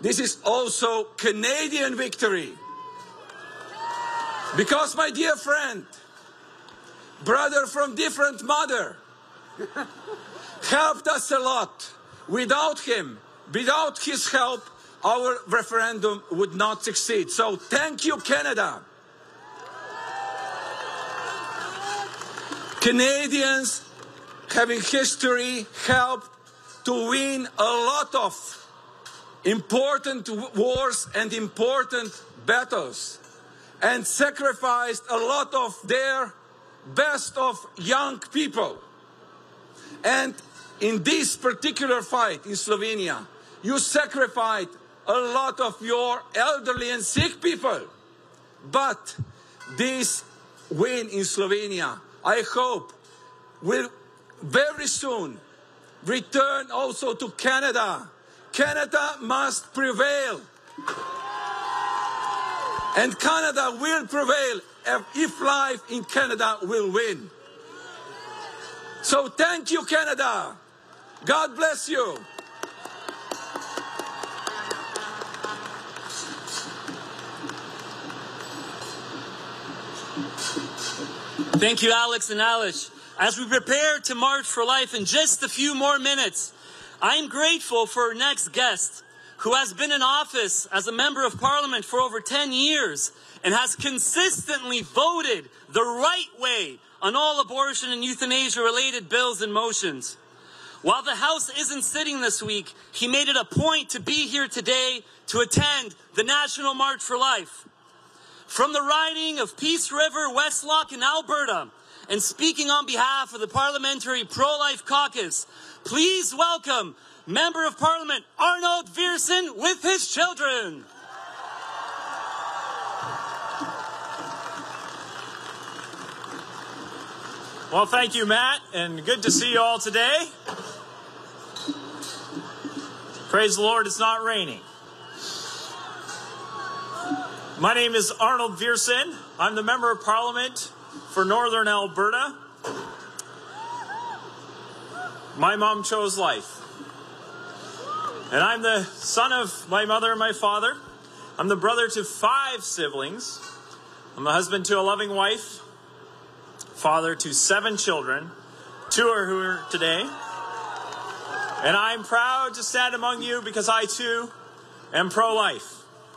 this is also Canadian victory. Because my dear friend, brother from different mother, helped us a lot. Without him, without his help, our referendum would not succeed. So thank you, Canada. Canadians having history helped to win a lot of important wars and important battles, and sacrificed a lot of their best of young people. And in this particular fight in Slovenia, you sacrificed a lot of your elderly and sick people. But this win in Slovenia, I hope, will very soon return also to Canada. Canada must prevail. And Canada will prevail if life in Canada will win. So thank you, Canada. God bless you. Thank you, Alex and Alish. As we prepare to march for life in just a few more minutes, I am grateful for our next guest, who has been in office as a member of parliament for over 10 years and has consistently voted the right way on all abortion and euthanasia-related bills and motions. While the House isn't sitting this week, he made it a point to be here today to attend the National March for Life. From the riding of Peace River, Westlock in Alberta, and speaking on behalf of the Parliamentary Pro-Life Caucus, please welcome Member of Parliament Arnold Viersen with his children. Well, thank you, Matt, and good to see you all today. Praise the Lord, it's not raining. My name is Arnold Viersen. I'm the Member of Parliament for Northern Alberta. My mom chose life. And I'm the son of my mother and my father. I'm the brother to 5 siblings. I'm the husband to a loving wife, father to 7 children, 2 are here today. And I'm proud to stand among you because I too am pro-life.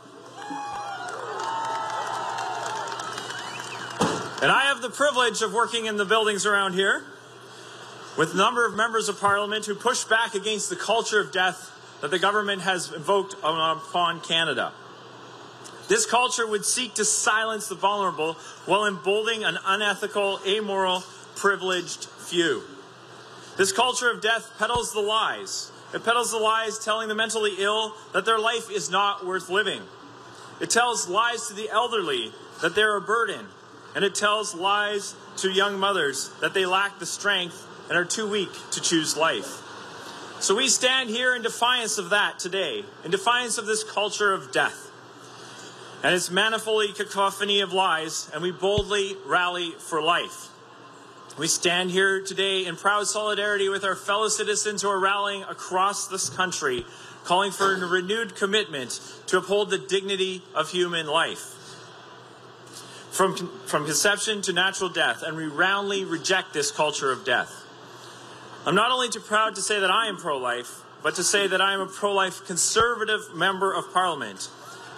And I have the privilege of working in the buildings around here with a number of members of Parliament who push back against the culture of death that the government has invoked upon Canada. This culture would seek to silence the vulnerable while emboldening an unethical, amoral, privileged few. This culture of death peddles the lies. It peddles the lies telling the mentally ill that their life is not worth living. It tells lies to the elderly that they're a burden. And it tells lies to young mothers that they lack the strength and are too weak to choose life. So we stand here in defiance of that today, in defiance of this culture of death and its manifold cacophony of lies, and we boldly rally for life. We stand here today in proud solidarity with our fellow citizens who are rallying across this country, calling for a renewed commitment to uphold the dignity of human life. From conception to natural death, and we roundly reject this culture of death. I'm not only too proud to say that I am pro-life, but to say that I am a pro-life conservative member of Parliament.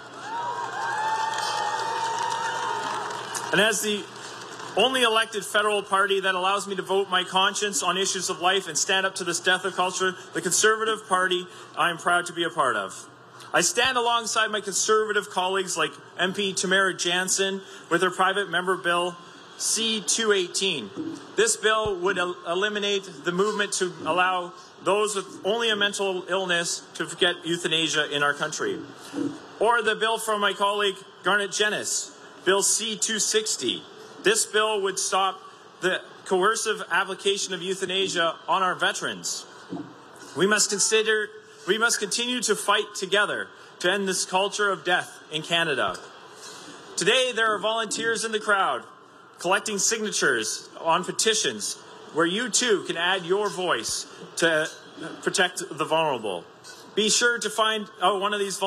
And as the only elected federal party that allows me to vote my conscience on issues of life and stand up to this death of culture, the Conservative Party I am proud to be a part of. I stand alongside my Conservative colleagues like MP Tamara Jansen with her private member bill C-218. This bill would eliminate the movement to allow those with only a mental illness to get euthanasia in our country. Or the bill from my colleague Garnet Jenis, Bill C-260. This bill would stop the coercive application of euthanasia on our veterans. We must continue to fight together to end this culture of death in Canada. Today, there are volunteers in the crowd collecting signatures on petitions where you too can add your voice to protect the vulnerable. Be sure to find one of these